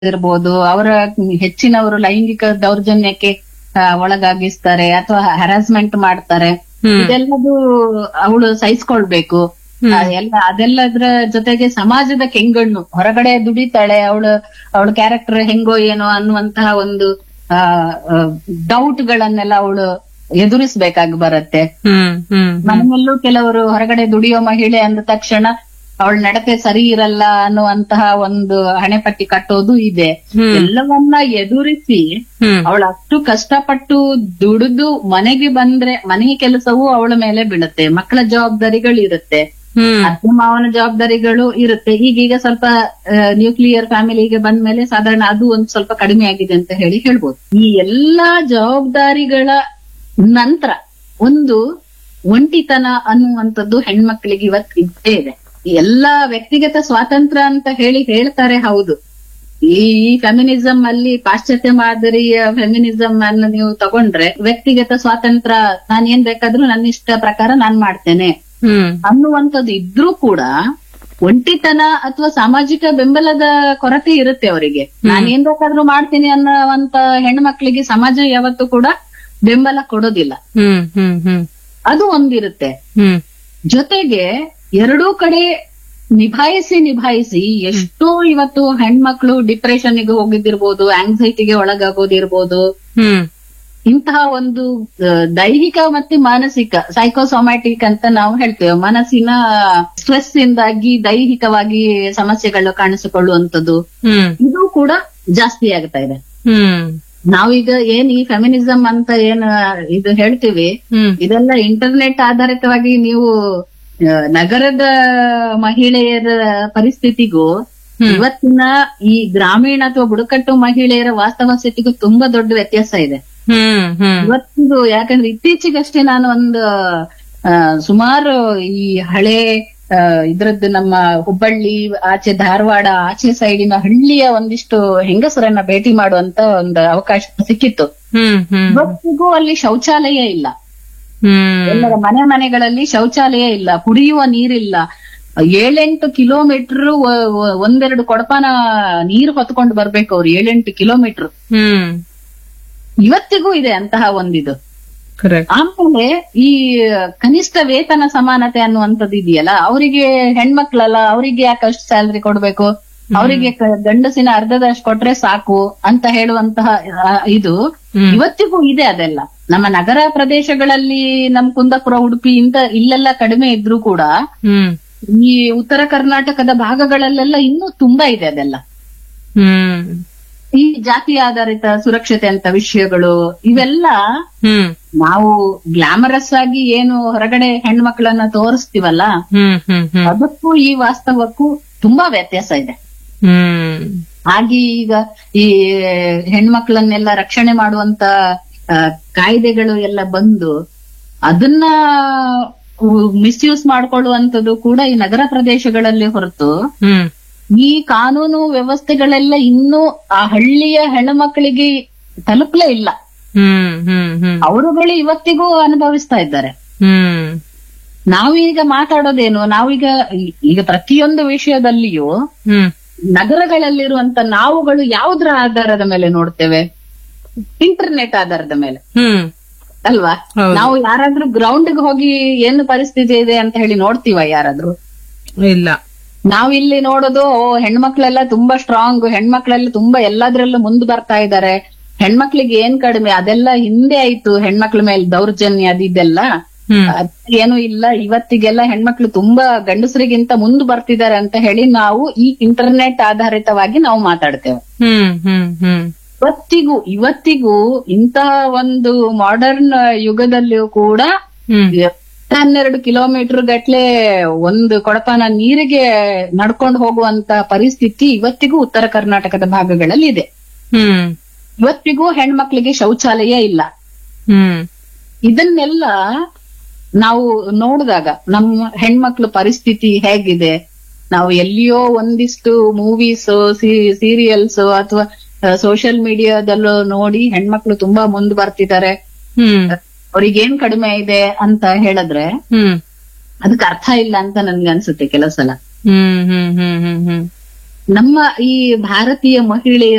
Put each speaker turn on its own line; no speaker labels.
ಇರ್ಬೋದು, ಅವರ ಹೆಚ್ಚಿನವರು ಲೈಂಗಿಕ ದೌರ್ಜನ್ಯಕ್ಕೆ ಒಳಗಾಗಿಸ್ತಾರೆ ಅಥವಾ ಹರಾಸ್ಮೆಂಟ್ ಮಾಡ್ತಾರೆ. ಇದೆಲ್ಲದು ಅವಳು ಸಹಿಸ್ಕೊಳ್ಬೇಕು. ಅದೆಲ್ಲದ್ರ ಜೊತೆಗೆ ಸಮಾಜದ ಕೆಂಗಣ್ಣು, ಹೊರಗಡೆ ದುಡಿತಾಳೆ, ಅವಳ ಕ್ಯಾರೆಕ್ಟರ್ ಹೆಂಗೋ ಏನೋ ಅನ್ನುವಂತಹ ಒಂದು ಡೌಟ್ ಗಳನ್ನೆಲ್ಲ ಅವಳು ಎದುರಿಸ್ಬೇಕಾಗಿ ಬರುತ್ತೆ. ಮನೆಯಲ್ಲೂ ಕೆಲವರು ಹೊರಗಡೆ ದುಡಿಯೋ ಮಹಿಳೆ ಅಂದ ತಕ್ಷಣ ಅವಳ ನಡತೆ ಸರಿ ಇರಲ್ಲ ಅನ್ನುವಂತಹ ಒಂದು ಹಣೆಪಟ್ಟಿ ಕಟ್ಟೋದು ಇದೆ. ಎಲ್ಲವನ್ನ ಎದುರಿಸಿ ಅವಳು ಅಷ್ಟು ಕಷ್ಟಪಟ್ಟು ದುಡಿದು ಮನೆಗೆ ಬಂದ್ರೆ ಮನೆ ಕೆಲಸವೂ ಅವಳ ಮೇಲೆ ಬೀಳುತ್ತೆ, ಮಕ್ಕಳ ಜವಾಬ್ದಾರಿಗಳಿರುತ್ತೆ, ಅತ್ತೆ ಮಾವನ ಜವಾಬ್ದಾರಿಗಳು ಇರುತ್ತೆ. ಈಗೀಗ ಸ್ವಲ್ಪ ನ್ಯೂಕ್ಲಿಯರ್ ಫ್ಯಾಮಿಲಿಗೆ ಬಂದ್ಮೇಲೆ ಸಾಧಾರಣ ಅದು ಒಂದು ಸ್ವಲ್ಪ ಕಡಿಮೆ ಆಗಿದೆ ಅಂತ ಹೇಳ್ಬೋದು. ಈ ಎಲ್ಲಾ ಜವಾಬ್ದಾರಿಗಳ ನಂತರ ಒಂದು ಒಂಟಿತನ ಅನ್ನುವಂಥದ್ದು ಹೆಣ್ಮಕ್ಳಿಗೆ ಇವತ್ತು ಇದ್ದೇ ಇದೆ. ಎಲ್ಲಾ ವ್ಯಕ್ತಿಗತ ಸ್ವಾತಂತ್ರ್ಯ ಅಂತ ಹೇಳ್ತಾರೆ, ಹೌದು. ಈ ಫೆಮಿನಿಸಂ ಅಲ್ಲಿ ಪಾಶ್ಚಾತ್ಯ ಮಾದರಿಯ ಫೆಮಿನಿಸಂ ಅನ್ನು ನೀವು ತಗೊಂಡ್ರೆ ವ್ಯಕ್ತಿಗತ ಸ್ವಾತಂತ್ರ್ಯ, ನಾನ್ ಏನ್ ಬೇಕಾದ್ರೂ ನನ್ನ ಇಷ್ಟ ಪ್ರಕಾರ ನಾನ್ ಮಾಡ್ತೇನೆ ಅನ್ನುವಂಥದ್ದು ಇದ್ರೂ ಕೂಡ ಒಂಟಿತನ ಅಥವಾ ಸಾಮಾಜಿಕ ಬೆಂಬಲದ ಕೊರತೆ ಇರುತ್ತೆ ಅವರಿಗೆ. ನಾನ್ ಏನ್ ಬೇಕಾದ್ರೂ ಮಾಡ್ತೀನಿ ಅನ್ನುವಂತ ಹೆಣ್ಮಕ್ಳಿಗೆ ಸಮಾಜ ಯಾವತ್ತೂ ಕೂಡ ಬೆಂಬಲ ಕೊಡೋದಿಲ್ಲ. ಅದು ಒಂದಿರುತ್ತೆ. ಜೊತೆಗೆ ಎರಡೂ ಕಡೆ ನಿಭಾಯಿಸಿ ಎಷ್ಟೋ ಇವತ್ತು ಹೆಣ್ಮಕ್ಳು ಡಿಪ್ರೆಷನ್ಗೆ ಹೋಗಿದ್ದಿರ್ಬೋದು, ಆಂಗ್ಸೈಟಿಗೆ ಒಳಗಾಗೋದಿರ್ಬೋದು. ಇಂತಹ ಒಂದು ದೈಹಿಕ ಮತ್ತೆ ಮಾನಸಿಕ ಸೈಕೋಸೊಮ್ಯಾಟಿಕ್ ಅಂತ ನಾವು ಹೇಳ್ತೇವೆ, ಮನಸ್ಸಿನ ಸ್ಟ್ರೆಸ್ ಇಂದಾಗಿ ದೈಹಿಕವಾಗಿ ಸಮಸ್ಯೆಗಳು ಕಾಣಿಸಿಕೊಳ್ಳುವಂಥದ್ದು, ಇದು ಕೂಡ ಜಾಸ್ತಿ ಆಗ್ತಾ ಇದೆ. ನಾವೀಗ ಏನ್ ಈ ಫೆಮಿನಿಸಂ ಅಂತ ಏನ್ ಇದು ಹೇಳ್ತೀವಿ, ಇದೆಲ್ಲ ಇಂಟರ್ನೆಟ್ ಆಧಾರಿತವಾಗಿ ನೀವು ನಗರದ ಮಹಿಳೆಯರ ಪರಿಸ್ಥಿತಿಗೂ ಇವತ್ತಿನ ಈ ಗ್ರಾಮೀಣ ಅಥವಾ ಬುಡಕಟ್ಟು ಮಹಿಳೆಯರ ವಾಸ್ತವ ಸ್ಥಿತಿಗೂ ತುಂಬಾ ದೊಡ್ಡ ವ್ಯತ್ಯಾಸ ಇದೆ ಇವತ್ತಿಗೂ. ಯಾಕಂದ್ರೆ ಇತ್ತೀಚೆಗಷ್ಟೇ ನಾನು ಒಂದು ಸುಮಾರು ಈ ಹಳೆ ಇದ್ರದ್ದು ನಮ್ಮ ಹುಬ್ಬಳ್ಳಿ ಆಚೆ ಧಾರವಾಡ ಆಚೆ ಸೈಡಿನ ಹಳ್ಳಿಯ ಒಂದಿಷ್ಟು ಹೆಂಗಸರನ್ನ ಭೇಟಿ ಮಾಡುವಂತ ಒಂದು ಅವಕಾಶ ಸಿಕ್ಕಿತ್ತು. ಇವತ್ತಿಗೂ ಅಲ್ಲಿ ಶೌಚಾಲಯ ಇಲ್ಲ, ಎಲ್ಲರ ಮನೆಗಳಲ್ಲಿ ಶೌಚಾಲಯ ಇಲ್ಲ, ಕುಡಿಯುವ ನೀರಿಲ್ಲ. 7-8 ಕಿಲೋಮೀಟರ್ ಒಂದೆರಡು ಕೊಡಪಾನ ನೀರು ಹೊತ್ಕೊಂಡು ಬರ್ಬೇಕು ಅವ್ರು, 7-8 ಕಿಲೋಮೀಟರ್ ಇವತ್ತಿಗೂ ಇದೆ ಅಂತಹ ಒಂದಿದು. ಆಮೇಲೆ ಈ ಕನಿಷ್ಠ ವೇತನ ಸಮಾನತೆ ಅನ್ನುವಂಥದ್ದು ಇದೆಯಲ್ಲ, ಅವರಿಗೆ ಹೆಣ್ಮಕ್ಳಲ್ಲ, ಅವರಿಗೆ ಯಾಕಷ್ಟು ಸ್ಯಾಲರಿ ಕೊಡ್ಬೇಕು, ಅವರಿಗೆ ಗಂಡಸಿನ ಅರ್ಧದಷ್ಟು ಕೊಟ್ರೆ ಸಾಕು ಅಂತ ಹೇಳುವಂತಹ ಇದು ಇವತ್ತಿಗೂ ಇದೆ. ಅದೆಲ್ಲ ನಮ್ಮ ನಗರ ಪ್ರದೇಶಗಳಲ್ಲಿ, ನಮ್ ಕುಂದಾಪುರ, ಉಡುಪಿ ಇಲ್ಲೆಲ್ಲ ಕಡಿಮೆ ಇದ್ರೂ ಕೂಡ ಈ ಉತ್ತರ ಕರ್ನಾಟಕದ ಭಾಗಗಳಲ್ಲೆಲ್ಲ ಇನ್ನೂ ತುಂಬಾ ಇದೆ ಅದೆಲ್ಲ. ಈ ಜಾತಿ ಆಧಾರಿತ ಸುರಕ್ಷತೆ ಅಂತ ವಿಷಯಗಳು ಇವೆಲ್ಲ ನಾವು ಗ್ಲಾಮರಸ್ ಆಗಿ ಏನು ಹೊರಗಡೆ ಹೆಣ್ಮಕ್ಳನ್ನ ತೋರಿಸ್ತೀವಲ್ಲ, ಅದಕ್ಕೂ ಈ ವಾಸ್ತವಕ್ಕೂ ತುಂಬಾ ವ್ಯತ್ಯಾಸ ಇದೆ. ಹಾಗೆ ಈಗ ಈ ಹೆಣ್ಮಕ್ಳನ್ನೆಲ್ಲ ರಕ್ಷಣೆ ಮಾಡುವಂತ ಕಾಯ್ದೆಗಳು ಎಲ್ಲ ಬಂದು ಅದನ್ನ ಮಿಸ್ಯೂಸ್ ಮಾಡ್ಕೊಳ್ಳುವಂಥದ್ದು ಕೂಡ ಈ ನಗರ ಪ್ರದೇಶಗಳಲ್ಲಿ ಹೊರತು ಈ ಕಾನೂನು ವ್ಯವಸ್ಥೆಗಳೆಲ್ಲ ಇನ್ನೂ ಆ ಹಳ್ಳಿಯ ಹೆಣ್ಮಕ್ಳಿಗೆ ತಲುಪಲೇ ಇಲ್ಲ. ಅವರುಗಳು ಇವತ್ತಿಗೂ ಅನುಭವಿಸ್ತಾ ಇದ್ದಾರೆ. ನಾವೀಗ ಮಾತಾಡೋದೇನು, ನಾವೀಗ ಪ್ರತಿಯೊಂದು ವಿಷಯದಲ್ಲಿಯೂ ನಗರಗಳಲ್ಲಿರುವಂತ ನಾವುಗಳು ಯಾವುದ್ರ ಆಧಾರದ ಮೇಲೆ ನೋಡ್ತೇವೆ? ಇಂಟರ್ನೆಟ್ ಆಧಾರದ ಮೇಲೆ ಅಲ್ವಾ? ನಾವು ಯಾರಾದ್ರೂ ಗ್ರೌಂಡ್ಗೆ ಹೋಗಿ ಏನು ಪರಿಸ್ಥಿತಿ ಇದೆ ಅಂತ ಹೇಳಿ ನೋಡ್ತೀವ ಯಾರಾದ್ರೂ?
ಇಲ್ಲ.
ನಾವಿಲ್ಲಿ ನೋಡೋದು ಹೆಣ್ಮಕ್ಳೆಲ್ಲ ತುಂಬಾ ಸ್ಟ್ರಾಂಗ್, ಹೆಣ್ಮಕ್ಳೆಲ್ಲ ತುಂಬಾ ಎಲ್ಲದ್ರಲ್ಲೂ ಮುಂದೆ ಬರ್ತಾ ಇದ್ದಾರೆ, ಹೆಣ್ಮಕ್ಳಿಗೆ ಏನ್ ಕಡಿಮೆ, ಅದೆಲ್ಲ ಹಿಂದೆ ಆಯ್ತು, ಹೆಣ್ಮಕ್ಳ ಮೇಲೆ ದೌರ್ಜನ್ಯ ಅದಿದೆಲ್ಲ ಏನು ಇಲ್ಲ, ಇವತ್ತಿಗೆಲ್ಲ ಹೆಣ್ಮಕ್ಳು ತುಂಬಾ ಗಂಡಸರಿಗಿಂತ ಮುಂದೆ ಬರ್ತಿದ್ದಾರೆ ಅಂತ ಹೇಳಿ ನಾವು ಈ ಇಂಟರ್ನೆಟ್ ಆಧಾರಿತವಾಗಿ ನಾವು ಮಾತಾಡ್ತೇವೆ. ಇವತ್ತಿಗೂ ಇಂತಹ ಒಂದು ಮಾಡರ್ನ್ ಯುಗದಲ್ಲಿಯೂ ಕೂಡ 12 ಕಿಲೋಮೀಟರ್ ಗಟ್ಲೆ ಒಂದು ಕೊಡಪಾನ ನೀರಿಗೆ ನಡ್ಕೊಂಡು ಹೋಗುವಂತ ಪರಿಸ್ಥಿತಿ ಇವತ್ತಿಗೂ ಉತ್ತರ ಕರ್ನಾಟಕದ ಭಾಗಗಳಲ್ಲಿ ಇದೆ. ಇವತ್ತಿಗೂ ಹೆಣ್ಮಕ್ಳಿಗೆ ಶೌಚಾಲಯ ಇಲ್ಲ. ಇದನ್ನೆಲ್ಲ ನಾವು ನೋಡಿದಾಗ ನಮ್ಮ ಹೆಣ್ಮಕ್ಳ ಪರಿಸ್ಥಿತಿ ಹೇಗಿದೆ, ನಾವು ಎಲ್ಲಿಯೋ ಒಂದಿಷ್ಟು ಮೂವೀಸ್, ಸೀರಿಯಲ್ಸ್ ಅಥವಾ ಸೋಷಿಯಲ್ ಮೀಡಿಯಾದಲ್ಲೂ ನೋಡಿ ಹೆಣ್ಮಕ್ಳು ತುಂಬಾ ಮುಂದೆ ಬರ್ತಿದ್ದಾರೆ, ಅವ್ರಿಗೇನ್ ಕಡಿಮೆ ಇದೆ ಅಂತ ಹೇಳಿದ್ರೆ ಅದಕ್ಕೆ ಅರ್ಥ ಇಲ್ಲ ಅಂತ ನನ್ಗೆ ಅನ್ಸುತ್ತೆ ಕೆಲವು ಸಲ. ನಮ್ಮ ಈ ಭಾರತೀಯ ಮಹಿಳೆಯರು